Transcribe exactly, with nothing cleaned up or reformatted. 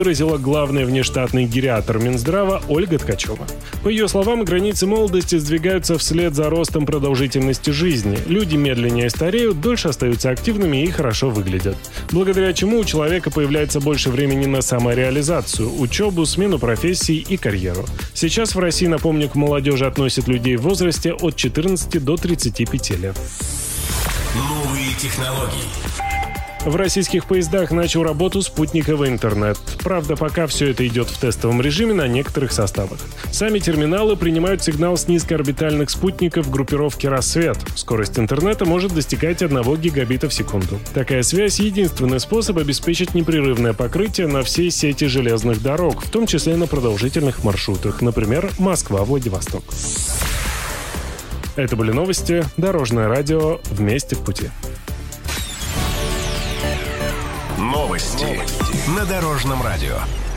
выразила главный внештатный гериатр Минздрава Ольга Ткачева. По ее словам, границы молодости сдвигаются вслед за ростом продолжительности жизни. Люди медленнее стареют, дольше остаются активными и хорошо выглядят. Благодаря чему у человека появляется больше времени на самореализацию, учебу, смену профессий и карьеру. Сейчас в России, напомню, к молодежи относят людей в возрасте от четырнадцати до тридцати пяти лет. Новые технологии. В российских поездах начал работу спутниковый интернет. Правда, пока все это идет в тестовом режиме на некоторых составах. Сами терминалы принимают сигнал с низкоорбитальных спутников группировки «Рассвет». Скорость интернета может достигать одного гигабита в секунду. Такая связь – единственный способ обеспечить непрерывное покрытие на всей сети железных дорог, в том числе на продолжительных маршрутах, например, Москва-Владивосток. Это были новости. Дорожное радио. Вместе в пути. Новости на Дорожном радио.